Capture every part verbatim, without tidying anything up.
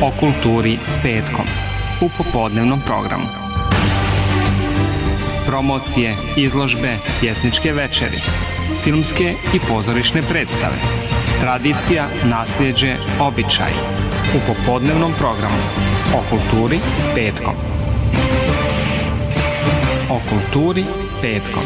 o kulturi petkom u popodnevnom programu. Promocije, izložbe, pjesničke večeri, filmske i pozorišne predstave, tradicija, nasljeđe, običaj u popodnevnom programu o kulturi petkom. O kulturi petkom.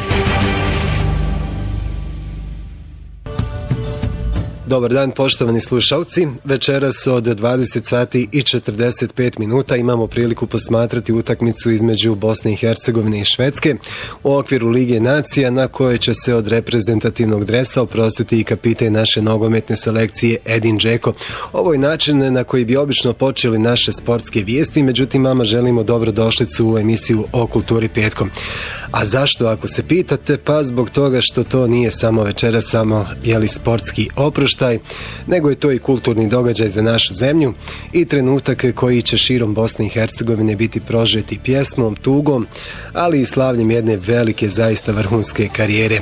Dobar dan, poštovani slušalci. Večeras od dvadeset sati i četrdeset pet minuta imamo priliku posmatrati utakmicu između Bosne i Hercegovine i Švedske u okviru Lige nacija, na kojoj će se od reprezentativnog dresa oprostiti i kapiten naše nogometne selekcije Edin Džeko. Ovo je način na koji bi obično počeli naše sportske vijesti, međutim vama želimo dobrodošlicu u emisiju o kulturi petkom. A zašto, ako se pitate? Pa zbog toga što to nije samo večera, samo jeli sportski oproštaj, nego je to i kulturni događaj za našu zemlju i trenutak koji će širom Bosne i Hercegovine biti prožeti pjesmom, tugom, ali i slavljem jedne velike, zaista vrhunske karijere.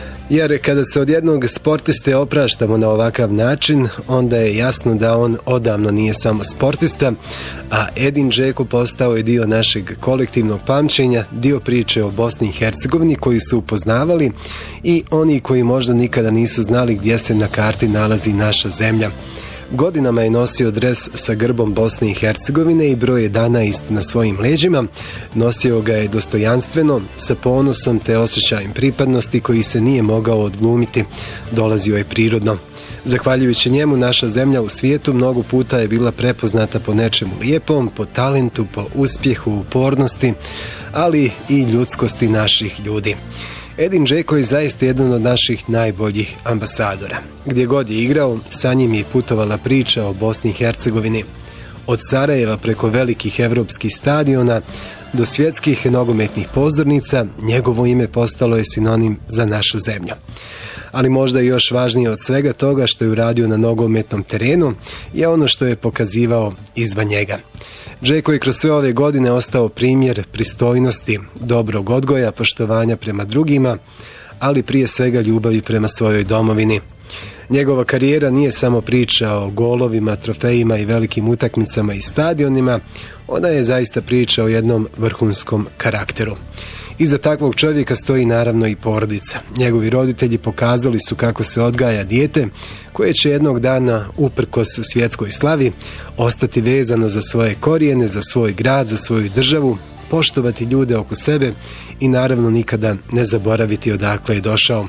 Jer kada se od jednog sportiste opraštamo na ovakav način, onda je jasno da on odavno nije samo sportista, a Edin Džeko postao je dio našeg kolektivnog pamćenja, dio priče o Bosni i Hercegovini koju su upoznavali i oni koji možda nikada nisu znali gdje se na karti nalazi naša zemlja. Godinama je nosio dres sa grbom Bosne i Hercegovine i broj jedanaest na svojim leđima. Nosio ga je dostojanstveno, sa ponosom te osjećajem pripadnosti koji se nije mogao odglumiti. Dolazio je prirodno. Zahvaljujući njemu, naša zemlja u svijetu mnogo puta je bila prepoznata po nečemu lijepom, po talentu, po uspjehu, upornosti, ali i ljudskosti naših ljudi. Edin Džeko je zaista jedan od naših najboljih ambasadora. Gdje god je igrao, sa njim je putovala priča o Bosni i Hercegovini. Od Sarajeva preko velikih evropskih stadiona do svjetskih nogometnih pozornica, njegovo ime postalo je sinonim za našu zemlju. Ali možda još važnije od svega toga što je uradio na nogometnom terenu je ono što je pokazivao izvan njega. Džeko je kroz sve ove godine ostao primjer pristojnosti, dobrog odgoja, poštovanja prema drugima, ali prije svega ljubavi prema svojoj domovini. Njegova karijera nije samo priča o golovima, trofejima i velikim utakmicama i stadionima, ona je zaista priča o jednom vrhunskom karakteru. Iza takvog čovjeka stoji naravno i porodica. Njegovi roditelji pokazali su kako se odgaja dijete koje će jednog dana, uprkos svjetskoj slavi, ostati vezano za svoje korijene, za svoj grad, za svoju državu, poštovati ljude oko sebe i naravno nikada ne zaboraviti odakle je došao.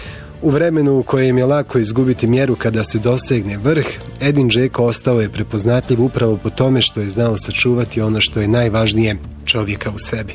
U vremenu u kojem je lako izgubiti mjeru kada se dosegne vrh, Edin Džeko ostao je prepoznatljiv upravo po tome što je znao sačuvati ono što je najvažnije, čovjeka u sebi.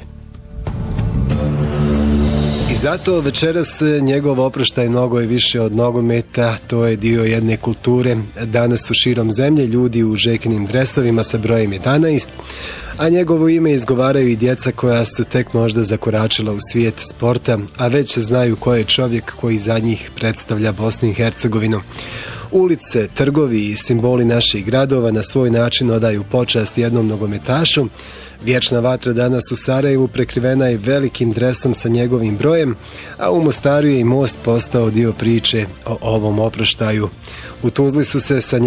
Zato večeras njegov oproštaj mnogo je više od nogometa, to je dio jedne kulture. Danas su širom zemlje ljudi u Džekinim dresovima sa brojem jedanaest, a njegovo ime izgovaraju i djeca koja su tek možda zakoračila u svijet sporta, a već znaju ko je čovjek koji za njih predstavlja Bosnu i Hercegovinu. Ulice, trgovi i simboli naših gradova na svoj način odaju počast jednom nogometašu. Vječna vatra danas u Sarajevu prekrivena je velikim dresom sa njegovim brojem, a u Mostaru je i most postao dio priče o ovom oproštaju. U Tuzli su se sa